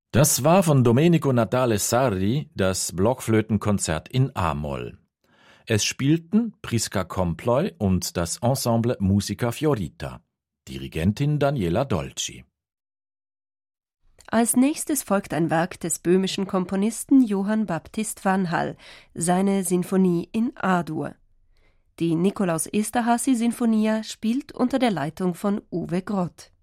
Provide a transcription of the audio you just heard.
Das war von Domenico Natale Sarri das Blockflötenkonzert in A-Moll. Es spielten Prisca Comploy und das Ensemble Musica Fiorita. Dirigentin Daniela Dolci. Als nächstes folgt ein Werk des böhmischen Komponisten Johann Baptist Vanhal, seine Sinfonie in A-Dur. Die Nikolaus Esterházy Sinfonia spielt unter der Leitung von Uwe Grott.